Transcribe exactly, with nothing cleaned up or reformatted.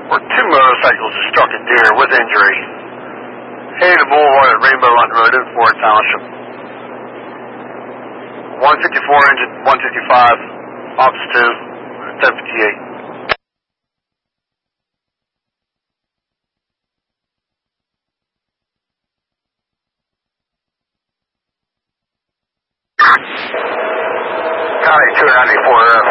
where two motorcycles struck a deer with injury. Hated Boulevard at Rainbow Run Road in Fort Township. one fifty-four engine, one fifty-five, ops two, ten fifty-eight. County two ninety-four.